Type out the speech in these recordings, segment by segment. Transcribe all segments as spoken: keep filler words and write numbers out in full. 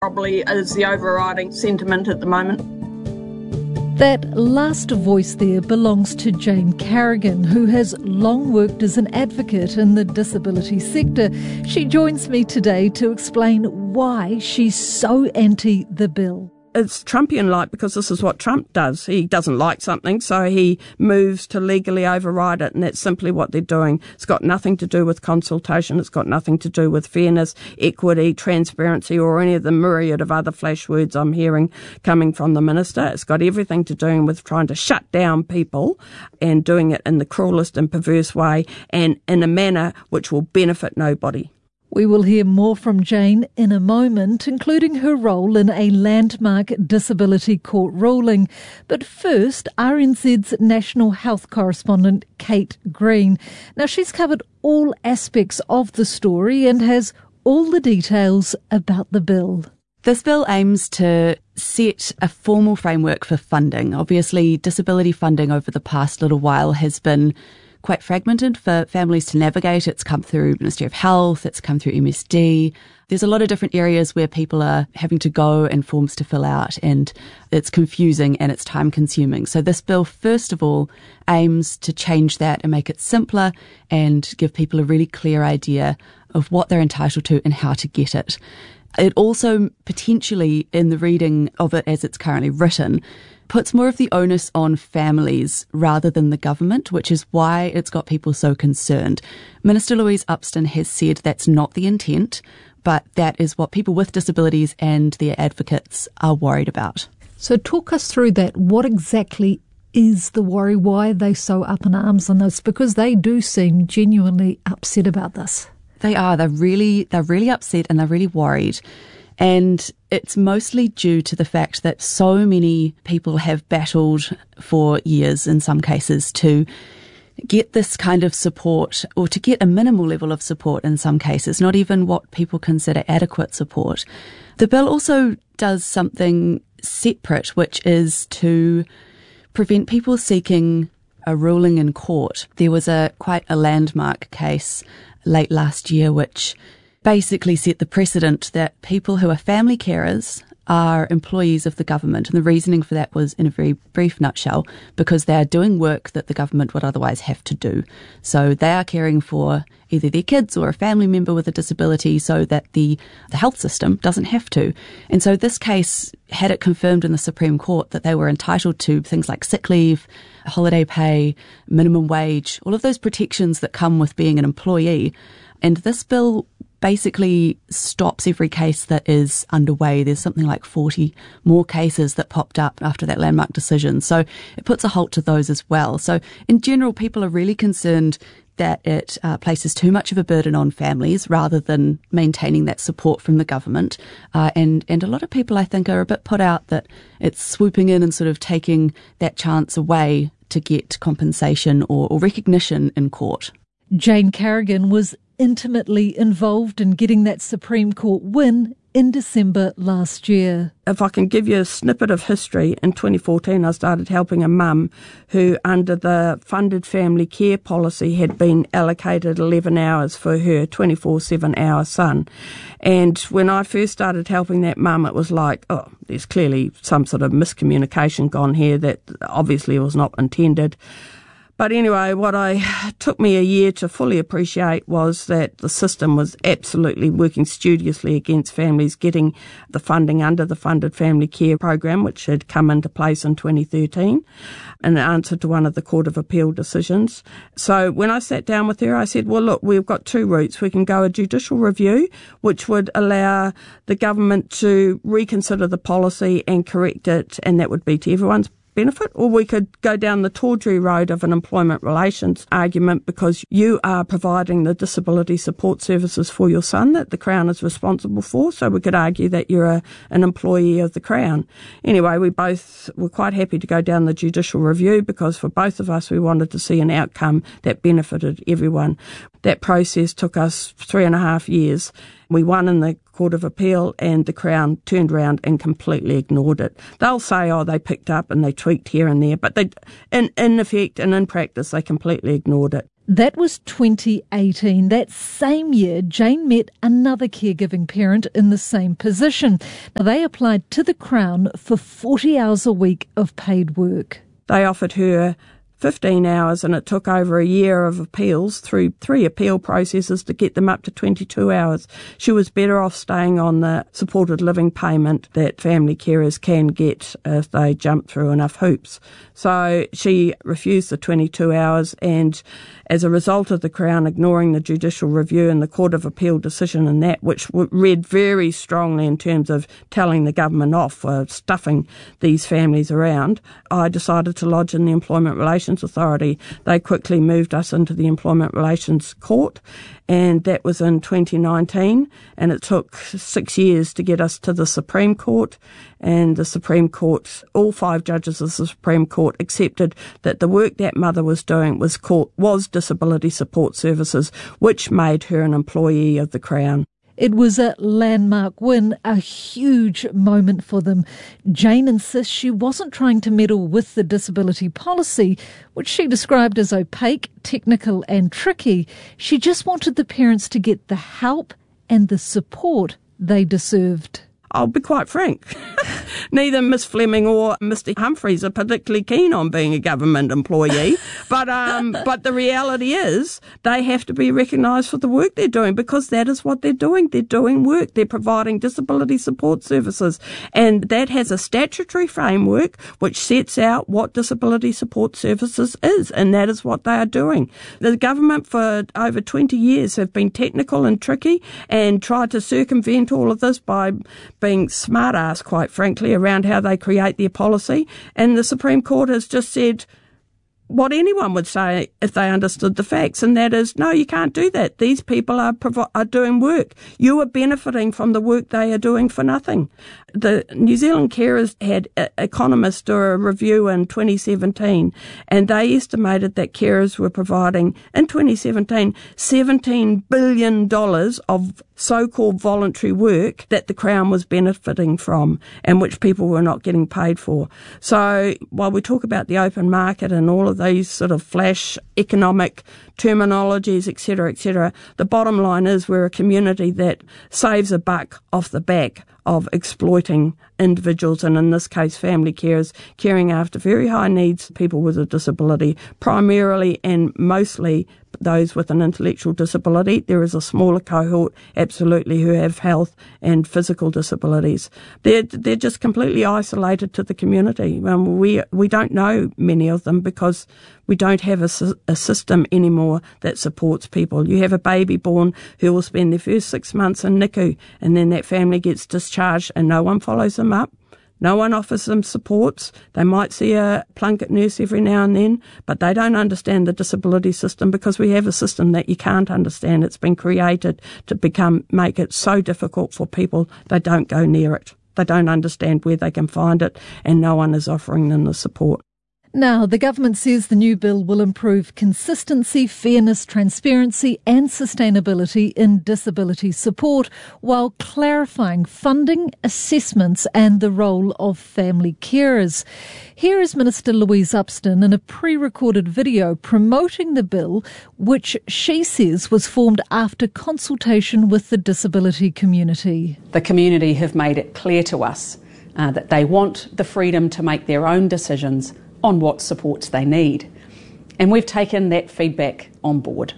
probably is the overriding sentiment at the moment. That last voice there belongs to Jane Carrigan, who has long worked as an advocate in the disability sector. She joins me today to explain why she's so anti the bill. It's Trumpian-like because this is what Trump does. He doesn't like something, so he moves to legally override it, and that's simply what they're doing. It's got nothing to do with consultation. It's got nothing to do with fairness, equity, transparency, or any of the myriad of other flash words I'm hearing coming from the minister. It's got everything to do with trying to shut down people and doing it in the cruelest and perverse way and in a manner which will benefit nobody. We will hear more from Jane in a moment, including her role in a landmark disability court ruling. But first, R N Z's national health correspondent, Kate Green. Now, she's covered all aspects of the story and has all the details about the bill. This bill aims to set a formal framework for funding. Obviously, disability funding over the past little while has been quite fragmented for families to navigate. It's come through Ministry of Health, it's come through M S D. There's a lot of different areas where people are having to go and forms to fill out, and it's confusing and it's time consuming. So this bill, first of all, aims to change that and make it simpler and give people a really clear idea of what they're entitled to and how to get it. It also potentially, in the reading of it as it's currently written, puts more of the onus on families rather than the government, which is why it's got people so concerned. Minister Louise Upston has said that's not the intent, but that is what people with disabilities and their advocates are worried about. So talk us through that. What exactly is the worry? Why are they so up in arms on this? Because they do seem genuinely upset about this. They are. They're really, they're really upset and they're really worried. And it's mostly due to the fact that so many people have battled for years, in some cases, to get this kind of support, or to get a minimal level of support in some cases, not even what people consider adequate support. The bill also does something separate, which is to prevent people seeking a ruling in court. There was a quite a landmark case late last year which basically set the precedent that people who are family carers are employees of the government. And the reasoning for that was, in a very brief nutshell, because they are doing work that the government would otherwise have to do. So they are caring for either their kids or a family member with a disability so that the, the health system doesn't have to. And so this case had it confirmed in the Supreme Court that they were entitled to things like sick leave, holiday pay, minimum wage, all of those protections that come with being an employee. And this bill basically stops every case that is underway. There's something like forty more cases that popped up after that landmark decision. So it puts a halt to those as well. So in general, people are really concerned that it uh, places too much of a burden on families rather than maintaining that support from the government. Uh, and, and a lot of people, I think, are a bit put out that it's swooping in and sort of taking that chance away to get compensation or, or recognition in court. Jane Carrigan was intimately involved in getting that Supreme Court win in December last year. If I can give you a snippet of history, in twenty fourteen I started helping a mum who, under the funded family care policy, had been allocated eleven hours for her twenty-four seven hour son. And when I first started helping that mum, it was like, oh, there's clearly some sort of miscommunication gone here that obviously was not intended. But anyway, what I took me a year to fully appreciate was that the system was absolutely working studiously against families getting the funding under the funded family care program, which had come into place in twenty thirteen, in answer to one of the Court of Appeal decisions. So when I sat down with her, I said, well, look, we've got two routes. We can go a judicial review, which would allow the government to reconsider the policy and correct it, and that would be to everyone's benefit, or we could go down the tawdry road of an employment relations argument because you are providing the disability support services for your son that the Crown is responsible for, so we could argue that you're a, an employee of the Crown. Anyway, we both were quite happy to go down the judicial review because for both of us we wanted to see an outcome that benefited everyone. That process took us three and a half years. We won in the Court of Appeal and the Crown turned around and completely ignored it. They'll say, oh, they picked up and they tweaked here and there, but they, in, in effect and in practice, they completely ignored it. That was twenty eighteen. That same year, Jane met another caregiving parent in the same position. Now, they applied to the Crown for forty hours a week of paid work. They offered her fifteen hours, and it took over a year of appeals through three appeal processes to get them up to twenty-two hours. She was better off staying on the supported living payment that family carers can get if they jump through enough hoops. So she refused the twenty-two hours, and as a result of the Crown ignoring the judicial review and the Court of Appeal decision in that, which read very strongly in terms of telling the government off for stuffing these families around, I decided to lodge in the Employment Relations Authority. They quickly moved us into the Employment Relations Court, and that was in twenty nineteen, and it took six years to get us to the Supreme Court, and the Supreme Court, all five judges of the Supreme Court accepted that the work that mother was doing was called, was disability support services, which made her an employee of the Crown. It was a landmark win, a huge moment for them. Jane insists she wasn't trying to meddle with the disability policy, which she described as opaque, technical and tricky. She just wanted the parents to get the help and the support they deserved. I'll be quite frank. Neither Miss Fleming or Mister Humphreys are particularly keen on being a government employee, but um, but the reality is they have to be recognised for the work they're doing, because that is what they're doing. They're doing work. They're providing disability support services, and that has a statutory framework which sets out what disability support services is, and that is what they are doing. The government for over twenty years have been technical and tricky and tried to circumvent all of this by being smart-ass, quite frankly, around how they create their policy. And the Supreme Court has just said what anyone would say if they understood the facts, and that is, no, you can't do that. These people are provi- are doing work. You are benefiting from the work they are doing for nothing. The New Zealand Carers had uh, economists do a review in twenty seventeen, and they estimated that carers were providing, in twenty seventeen, seventeen billion dollars of so-called voluntary work that the Crown was benefiting from and which people were not getting paid for. So while we talk about the open market and all of these sort of flash economic terminologies, et cetera, et cetera, the bottom line is we're a community that saves a buck off the back of exploiting individuals, and in this case family carers, caring after very high needs people with a disability, primarily and mostly those with an intellectual disability. There is a smaller cohort, absolutely, who have health and physical disabilities. They're they're just completely isolated to the community. Um, we we don't know many of them because we don't have a, a system anymore that supports people. You have a baby born who will spend their first six months in N I C U, and then that family gets discharged and no one follows them up. No one offers them supports. They might see a plunket nurse every now and then, but they don't understand the disability system because we have a system that you can't understand. It's been created to become make it so difficult for people they don't go near it. They don't understand where they can find it, and no one is offering them the support. Now, the government says the new bill will improve consistency, fairness, transparency and sustainability in disability support while clarifying funding, assessments and the role of family carers. Here is Minister Louise Upston in a pre-recorded video promoting the bill, which she says was formed after consultation with the disability community. The community have made it clear to us uh, that they want the freedom to make their own decisions on what supports they need. And we've taken that feedback on board.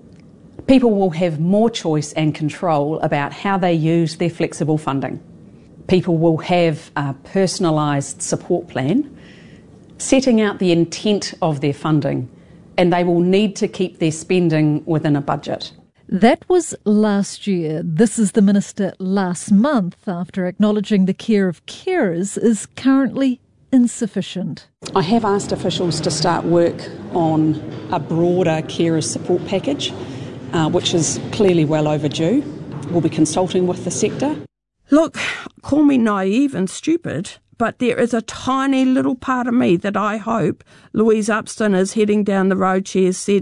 People will have more choice and control about how they use their flexible funding. People will have a personalised support plan, setting out the intent of their funding, and they will need to keep their spending within a budget. That was last year. This is the Minister last month, after acknowledging the care of carers is currently insufficient. I have asked officials to start work on a broader carer support package, uh, which is clearly well overdue. We'll be consulting with the sector. Look, call me naive and stupid, but there is a tiny little part of me that I hope Louise Upston is heading down the road she has said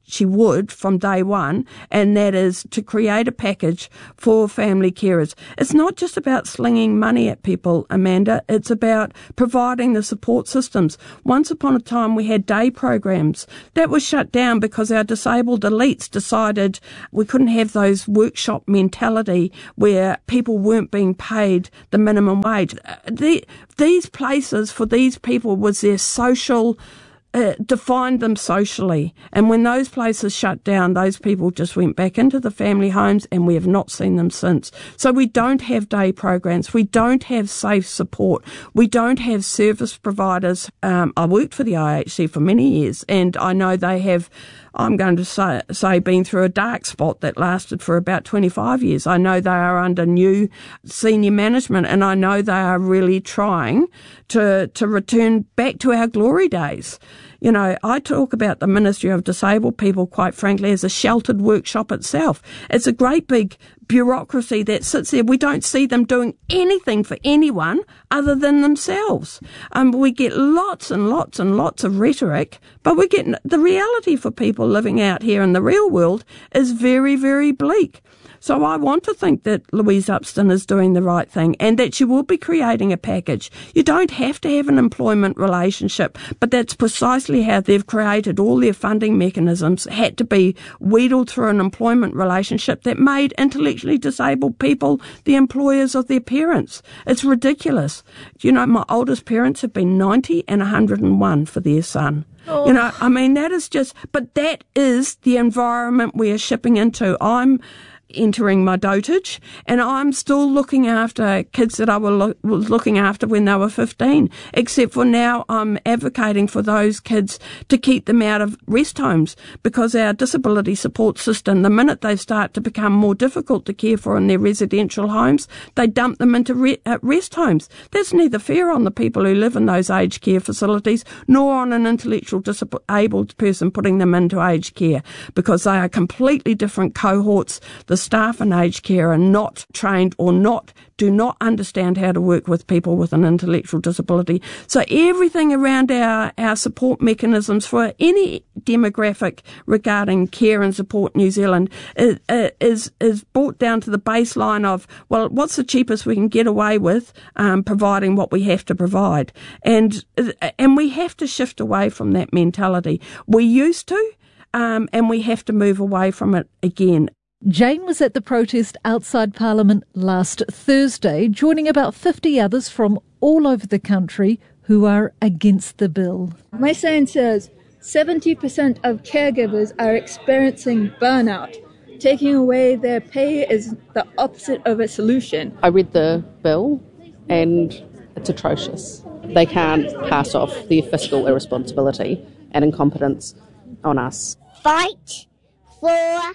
she would from day one, and that is to create a package for family carers. It's not just about slinging money at people, Amanda. It's about providing the support systems. Once upon a time, we had day programs. That was shut down because our disabled elites decided we couldn't have those workshop mentality where people weren't being paid the minimum wage. The, these places for these people was their social, uh, defined them socially. And when those places shut down, those people just went back into the family homes, and we have not seen them since. So we don't have day programs. We don't have safe support. We don't have service providers. Um, I worked for the I H C for many years, and I know they have, I'm going to say, say been through a dark spot that lasted for about twenty-five years. I know they are under new senior management, and I know they are really trying to, to return back to our glory days. You know, I talk about the Ministry of Disabled People, quite frankly, as a sheltered workshop itself. It's a great big bureaucracy that sits there. We don't see them doing anything for anyone other than themselves. Um, we get lots and lots and lots of rhetoric, but we get the reality for people living out here in the real world is very, very bleak. So I want to think that Louise Upston is doing the right thing, and that she will be creating a package. You don't have to have an employment relationship, but that's precisely how they've created all their funding mechanisms, had to be wheedled through an employment relationship that made intellectually disabled people the employers of their parents. It's ridiculous. You know, my oldest parents have been ninety and one hundred and one for their son. Oh. You know, I mean, that is just, but that is the environment we are shipping into. I'm entering my dotage, and I'm still looking after kids that I was looking after when they were fifteen, except for now I'm advocating for those kids to keep them out of rest homes, because our disability support system, the minute they start to become more difficult to care for in their residential homes, they dump them into re- uh, rest homes. That's neither fair on the people who live in those aged care facilities, nor on an intellectual disabled person putting them into aged care, because they are completely different cohorts. The staff in aged care are not trained or not do not understand how to work with people with an intellectual disability. So everything around our, our support mechanisms for any demographic regarding care and support New Zealand is, is, is brought down to the baseline of, well, what's the cheapest we can get away with, um, providing what we have to provide. And, and we have to shift away from that mentality. We used to, um, and we have to move away from it again. Jane was at the protest outside Parliament last Thursday, joining about fifty others from all over the country who are against the bill. My sign says seventy percent of caregivers are experiencing burnout. Taking away their pay is the opposite of a solution. I read the bill and it's atrocious. They can't pass off their fiscal irresponsibility and incompetence on us. Fight for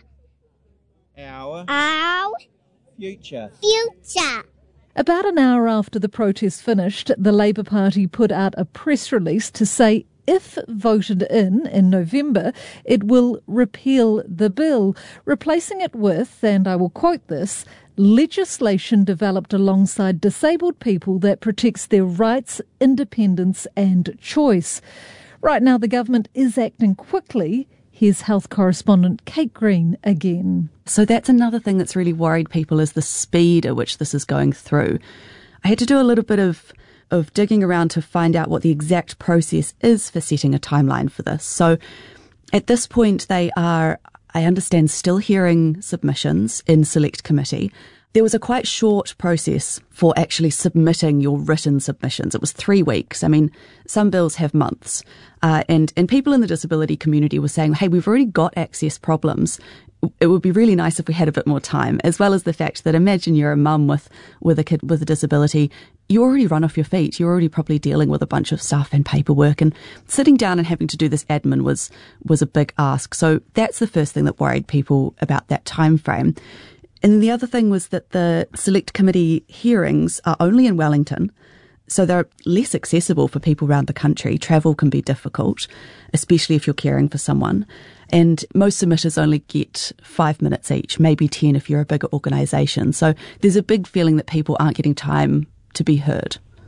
Our, our future. future. About an hour after the protest finished, the Labour Party put out a press release to say if voted in in November, it will repeal the bill, replacing it with, and I will quote this, legislation developed alongside disabled people that protects their rights, independence and choice. Right now, the government is acting quickly. Here's health correspondent Kate Green again. So that's another thing that's really worried people, is the speed at which this is going through. I had to do a little bit of, of digging around to find out what the exact process is for setting a timeline for this. So at this point, they are, I understand, still hearing submissions in select committee. There was a quite short process for actually submitting your written submissions. It was three weeks. I mean, some bills have months. Uh, and, and people in the disability community were saying, hey, we've already got access problems. It would be really nice if we had a bit more time, as well as the fact that imagine you're a mum with, with a kid with a disability. You already run off your feet. You're already probably dealing with a bunch of stuff and paperwork, and sitting down and having to do this admin was, was a big ask. So that's the first thing that worried people about that time frame. And the other thing was that the select committee hearings are only in Wellington, so they're less accessible for people around the country. Travel can be difficult, especially if you're caring for someone. And most submitters only get five minutes each, maybe ten if you're a bigger organisation. So there's a big feeling that people aren't getting time to be heard.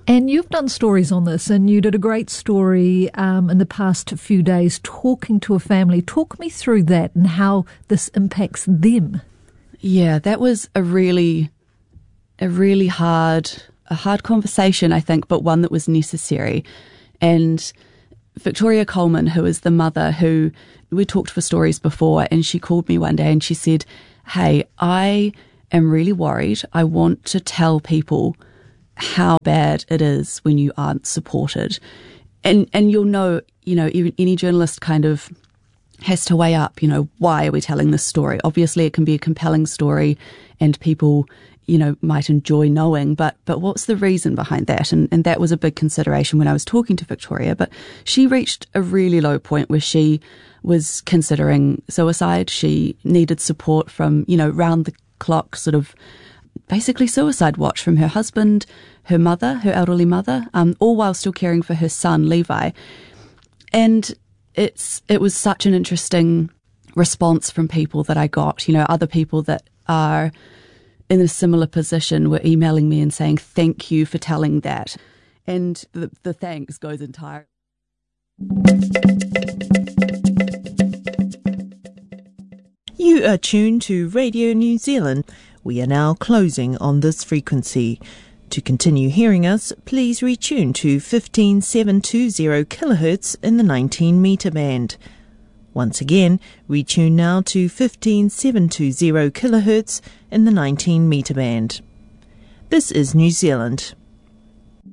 And you've done stories on this, and you did a great story um, in the past few days talking to a family. Talk me through that and how this impacts them. Yeah, that was a really, a really hard, a hard conversation, I think, but one that was necessary. And Victoria Coleman, who is the mother who we talked for stories before, and she called me one day and she said, "Hey, I am really worried. I want to tell people how bad it is when you aren't supported." And and you'll know, you know, even any journalist kind of has to weigh up, you know, why are we telling this story? Obviously, it can be a compelling story and people, you know, might enjoy knowing, but but what's the reason behind that? And and that was a big consideration when I was talking to Victoria. But she reached a really low point where she was considering suicide. She needed support from, you know, round the clock sort of basically suicide watch from her husband, her mother, her elderly mother, um, all while still caring for her son, Levi. And it's it was such an interesting response from people that I got. You know, other people that are in a similar position were emailing me and saying, "Thank you for telling that." And the, the thanks goes entire. You are tuned to Radio New Zealand. We are now closing on this frequency. To continue hearing us, please retune to fifteen seven two zero kilohertz in the nineteen metre band. Once again, retune now to fifteen seven two zero kilohertz in the nineteen metre band. This is New Zealand.